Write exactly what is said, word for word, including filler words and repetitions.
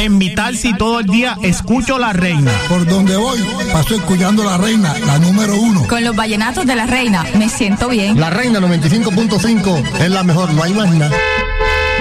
En Vital, si todo el día escucho La Reina. Por donde voy, paso escuchando La Reina, la número uno. Con los vallenatos de La Reina, me siento bien. La Reina noventa y cinco punto cinco es la mejor, no hay más nada.